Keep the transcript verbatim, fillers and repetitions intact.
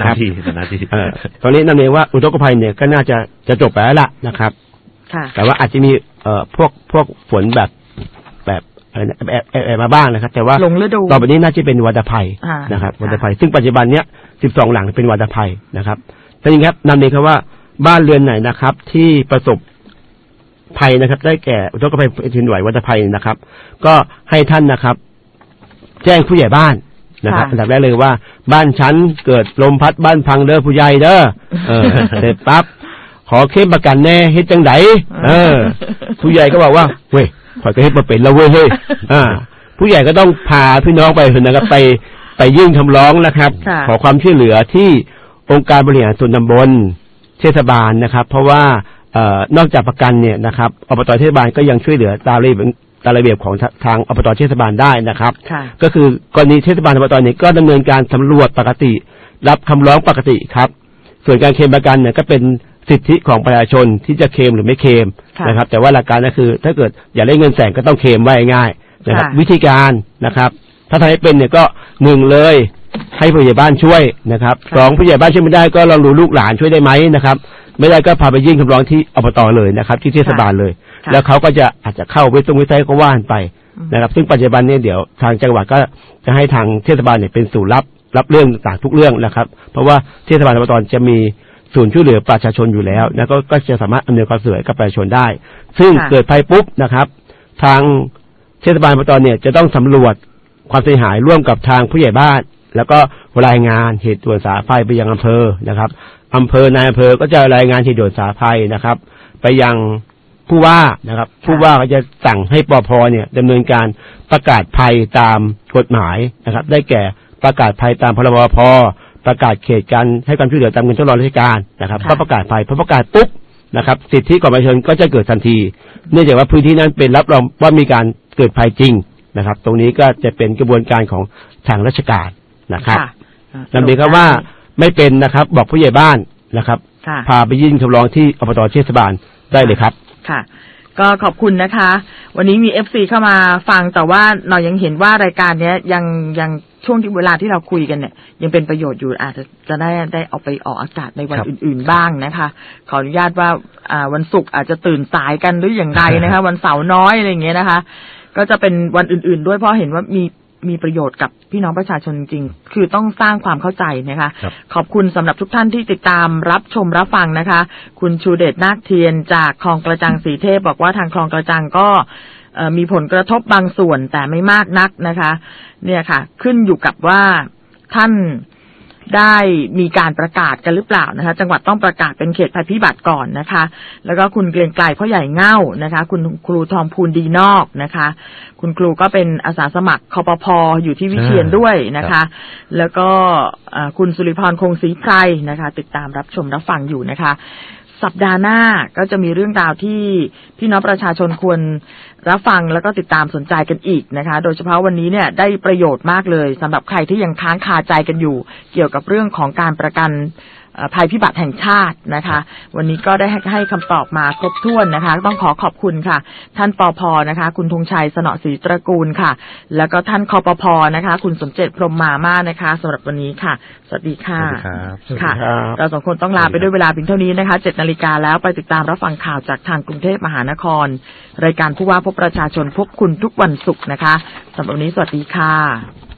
หน้าที่หน้าที่ตอนนี้นั่นเองว่าอุทกภัยเนี่ยก็น่าจะจะจบไปแล้วล่ะนะครับแต่ว่าอาจจะมีเอ่อพวกพวกฝนแบบแบบอะไรนะแอบแอบมาบ้างนะครับแต่ว่าต่อไปนี้น่าจะเป็นวัฏภัยนะครับวัฏภัยซึ่งปัจจุบันเนี้ยสิบสองหลังเป็นวัฏภัยนะครับแต่จริงครับนั่นเองครับว่าบ้านเรือนไหนนะครับที่ประสบภัยนะครับได้แก่อุทกภัยแผ่นดินไหววัฏภัยนะครับก็ให้ท่านนะครับแจ้งผู้ใหญ่บ้านนะครับอันดับแรกเลยว่าบ้านฉันเกิดลมพัดบ้านพังเด้อผู้ใหญ่เด้อเออเสร็จปั๊บขอเคลมประกันแน่เฮ็ดจังไดเออผู้ใหญ่ก็บอกว่าเว้ยข่อยก็เฮ็ดบ่เป็นแล้วเว้ยเฮ้ยอ่าผู้ใหญ่ก็ต้องพาพี่น้องไปนะครับไปไปยื่นคำร้องนะครับขอความช่วยเหลือที่องค์การบริหารส่วนตำบลเทศบาลนะครับเพราะว่าเอ่อนอกจากประกันเนี่ยนะครับอบตเทศบาลก็ยังช่วยเหลือตามระเบียบตามระเบียบของทางอบตเทศบาลได้นะครับก็คือกรณีเทศบาลอบตเนี่ยก็ดำเนินการสำรวจปกติรับคำร้องปกติครับส่วนการเคลมประกันเนี่ยก็เป็นสิทธิของประชาชนที่จะเคลมหรือไม่เคลมนะครับแต่ว่าหลักการก็คือถ้าเกิดอยากได้เงินแสนก็ต้องเคลมไว้ง่ายนะครับวิธีการนะครับถ้าทำให้เป็นเนี่ยก็หนึ่งเลยให้ผู้ใหญ่บ้านช่วยนะครับสองผู้ใหญ่บ้านช่วยไม่ได้ก็ลองดูลูกหลานช่วยได้ไหมนะครับไม่ได้ก็พาไปยื่นคำร้องที่อบตเลยนะครับที่เทศบาลเลยแล้วเขาก็จะอาจจะเข้าไปตรงวิสัยก็ว่านไปนะครับซึ่งปัจจุบันนี้เดี๋ยวทางจังหวัดก็จะให้ทางเทศบาลเนี่ยเป็นศูนย์รับรับเรื่องต่างทุกเรื่องนะครับเพราะว่าเทศบาลอบตจะมีศูนย์ช่วยเหลือประชาชนอยู่แล้วแล้วก็ก็จะสามารถอำนวยความสะดวกกับประชาชนได้ซึ่งเกิดภัยปุ๊บนะครับทางเทศบาลอบตเนี่ยจะต้องสำรวจความเสียหายร่วมกับทางผู้ใหญ่บ้านแล้วก็รายงานเหตุด่วนสาธารณภัยไปยังอำเภอนะครับอำเภอนายอำเภอก็จะรายงานเหตุด่วนสาธารณภัยนะครับไปยังผู้ว่านะครับผู้ว่าก็จะสั่งให้ปภเนี่ยดำเนินการประกาศภัยตามกฎหมายนะครับได้แก่ประกาศภัยตามพรบพประกาศเขตการให้ความช่วยเหลือตามเงินทดลองราชการนะครับก็ประกาศภัยพอประกาศปุ๊บนะครับสิทธิของประชาชนก็จะเกิดทันทีเนื่องจากว่าพื้นที่นั้นเป็นรับรองว่ามีการเกิดภัยจริงนะครับตรงนี้ก็จะเป็นกระบวนการของทางราชการนะครับนั่นหมายความว่าไม่เป็นนะครับบอกผู้ใหญ่บ้านนะครับพาไปยื่นคำร้องที่อบตเทศบาลได้เลยครับค่ะก็ขอบคุณนะคะวันนี้มี เอฟ ซี เข้ามาฟังแต่ว่าเรายังเห็นว่ารายการนี้ยังยังช่วงที่เวลาที่เราคุยกันเนี่ยยังเป็นประโยชน์อยู่อาจจะจะได้ได้เอาไปออกอากาศในวันอื่นๆบ้างนะคะขออนุญาตว่าอ่าวันศุกร์อาจจะตื่นสายกันหรืออย่างไรนะคะวันเสาร์น้อยอะไรอย่างเงี้ยนะคะก็จะเป็นวันอื่นๆด้วยเพราะเห็นว่ามีมีประโยชน์กับพี่น้องประชาชนจริงๆคือต้องสร้างความเข้าใจนะคะขอบคุณสำหรับทุกท่านที่ติดตามรับชมรับฟังนะคะคุณชูเดชนาคเทียนจากคลองกระจังสีเทพบอกว่าทางคลองกระจังก็มีผลกระทบบางส่วนแต่ไม่มากนักนะคะเนี่ยค่ะขึ้นอยู่กับว่าท่านได้มีการประกาศกันหรือเปล่านะคะจังหวัดต้องประกาศเป็นเขตภัยพิบัติก่อนนะคะแล้วก็คุณเกรียงไกรพ่อใหญ่เง่านะคะคุณครูทองพูนดีนอกนะคะคุณครูก็เป็นอาสาสมัครคปภ.อยู่ที่วิเชียรด้วยนะคะแล้วก็คุณสุริพรคงศรีไพรนะคะติดตามรับชมรับฟังอยู่นะคะสัปดาห์หน้าก็จะมีเรื่องราวที่พี่น้องประชาชนควรรับฟังแล้วก็ติดตามสนใจกันอีกนะคะโดยเฉพาะวันนี้เนี่ยได้ประโยชน์มากเลยสำหรับใครที่ยังค้างคาใจกันอยู่เกี่ยวกับเรื่องของการประกันภัยพิบัติแห่งชาตินะคะวันนี้ก็ได้ให้คำตอบมาครบถ้วนนะคะต้องขอขอบคุณค่ะท่านปภ.นะคะคุณธงชัยสนอศรีตระกูลค่ะแล้วก็ท่านคปภ.นะคะคุณสมเจตพรหมมาม่านะคะสำหรับวันนี้ค่ะสวัสดีค่ะค่ะเราสองคนต้องลาไปด้วยเวลาเพียงเท่านี้นะคะเจ็ดนาฬิกาแล้วไปติดตามรับฟังข่าวจากทางกรุงเทพมหานครรายการผู้ว่าพบประชาชนพบคุณทุกวันศุกร์นะคะสำหรับวันนี้สวัสดีค่ะ